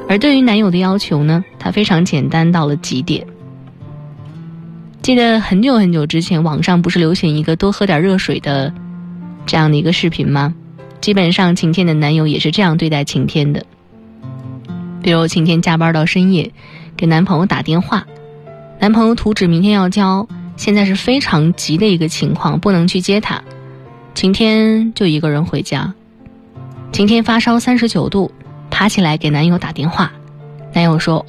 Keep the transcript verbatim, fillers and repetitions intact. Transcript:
而对于男友的要求呢，她非常简单到了极点。记得很久很久之前，网上不是流行一个多喝点热水的这样的一个视频吗？基本上晴天的男友也是这样对待晴天的。比如晴天加班到深夜，给男朋友打电话，男朋友图纸明天要交，现在是非常急的一个情况，不能去接他，晴天就一个人回家。晴天发烧三十九度，爬起来给男友打电话，男友说